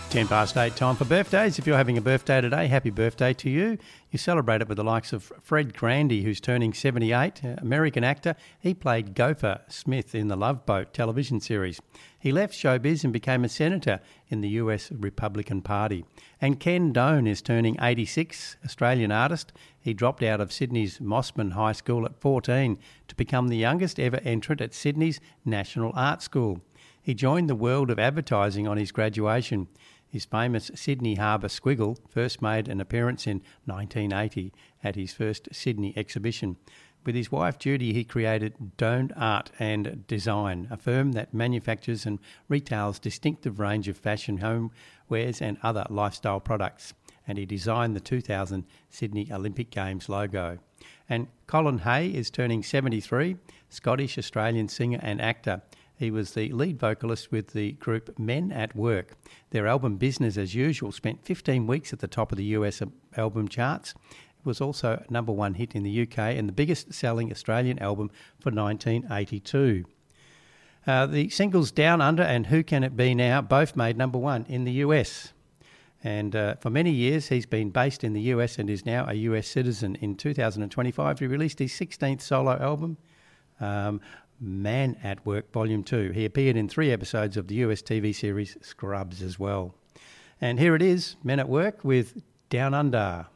10 past 8, time for birthdays. If you're having a birthday today, happy birthday to you. You celebrate it with the likes of Fred Grandy, who's turning 78, American actor. He played Gopher Smith in the Love Boat television series. He left showbiz and became a senator in the US Republican Party. And Ken Doan is turning 86, Australian artist. He dropped out of Sydney's Mossman High School at 14 to become the youngest ever entrant at Sydney's National Art School. He joined the world of advertising on his graduation. His famous Sydney Harbour squiggle first made an appearance in 1980 at his first Sydney exhibition. With his wife Judy, he created Doan Art and Design, a firm that manufactures and retails distinctive range of fashion, homewares and other lifestyle products. And he designed the 2000 Sydney Olympic Games logo. And Colin Hay is turning 73, Scottish-Australian singer and actor. He was the lead vocalist with the group Men at Work. Their album Business As Usual spent 15 weeks at the top of the US album charts. It was also a number one hit in the UK and the biggest selling Australian album for 1982. The singles Down Under and Who Can It Be Now both made number one in the US. And for many years he's been based in the US and is now a US citizen. In 2025 he released his 16th solo album, Man at Work Volume 2. He appeared in 3 episodes of the US TV series Scrubs as well. And here it is, Men at Work with Down Under.